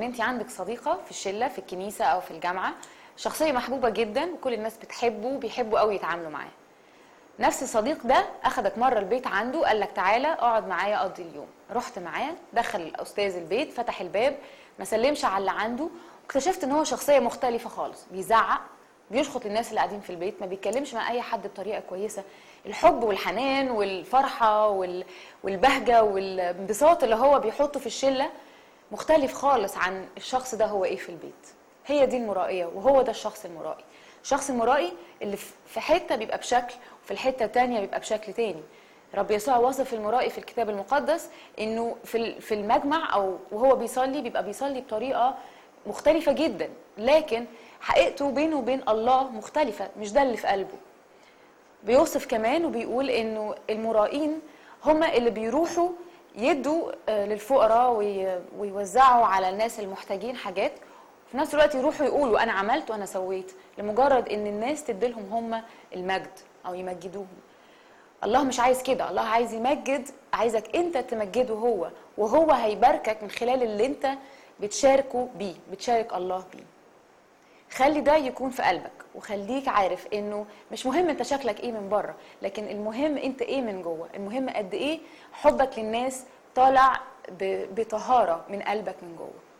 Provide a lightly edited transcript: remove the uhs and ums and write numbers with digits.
ان انت عندك صديقه في الشله في الكنيسه او في الجامعه، شخصيه محبوبه جدا وكل الناس بتحبه وبيحبوا قوي يتعاملوا معاه. نفس الصديق ده اخدك مره البيت عنده، قال لك تعالى اقعد معايا اقضي اليوم. رحت معاه، دخل الاستاذ البيت، فتح الباب، ما سلمش على اللي عنده، واكتشفت ان هو شخصيه مختلفه خالص. بيزعق، بيشخط الناس اللي قاعدين في البيت، ما بيتكلمش مع اي حد بطريقه كويسه. الحب والحنان والفرحه والبهجه والانبساط اللي هو بيحطه في الشله مختلف خالص عن الشخص ده هو ايه في البيت. هي دي المرائيه، وهو ده الشخص المرائي. الشخص المرائي اللي في حته بيبقى بشكل، وفي الحته الثانيه بيبقى بشكل تاني. رب يسوع وصف المرائي في الكتاب المقدس انه في المجمع او وهو بيصلي بيبقى بيصلي بطريقه مختلفه جدا، لكن حقيقته بينه وبين الله مختلفه، مش ده اللي في قلبه. بيوصف كمان وبيقول انه المرائين هم اللي بيروحوا يدوا للفقراء ويوزعوا على الناس المحتاجين حاجات، في نفس الوقت يروحوا يقولوا انا عملت وانا سويت، لمجرد ان الناس تديلهم هم المجد او يمجدوهم. الله مش عايز كده، الله عايز يمجد، عايزك انت تمجده هو، وهو هيباركك من خلال اللي انت بتشاركه بيه، بتشارك الله بيه. خلي ده يكون في قلبك، وخليك عارف انه مش مهم انت شكلك ايه من بره، لكن المهم انت ايه من جوه. المهم قد ايه حبك للناس طالع بطهارة من قلبك من جوه.